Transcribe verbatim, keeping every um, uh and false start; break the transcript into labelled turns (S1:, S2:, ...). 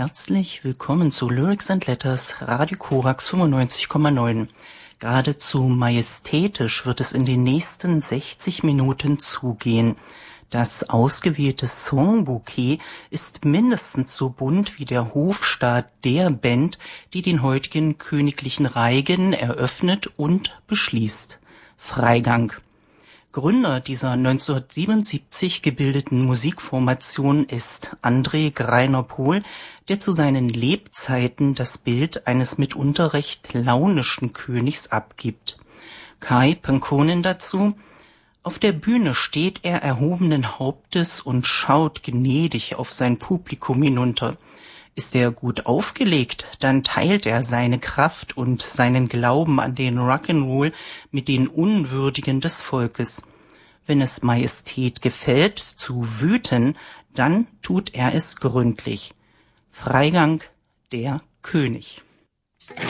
S1: Herzlich willkommen zu Lyrics and Letters, Radio Korax fünfundneunzig Komma neun. Geradezu majestätisch wird es in den nächsten sechzig Minuten zugehen. Das ausgewählte Songbouquet ist mindestens so bunt wie der Hofstaat der Band, die den heutigen königlichen Reigen eröffnet und beschließt. Freigang. Gründer dieser neunzehnhundertsiebenundsiebzig gebildeten Musikformation ist André Greiner-Pohl, der zu seinen Lebzeiten das Bild eines mitunter recht launischen Königs abgibt. Kai Penkonen dazu: Auf der Bühne steht er erhobenen Hauptes und schaut gnädig auf sein Publikum hinunter. Ist er gut aufgelegt, dann teilt er seine Kraft und seinen Glauben an den Rock'n'Roll mit den Unwürdigen des Volkes. Wenn es Majestät gefällt, zu wüten, dann tut er es gründlich. Freigang, der König.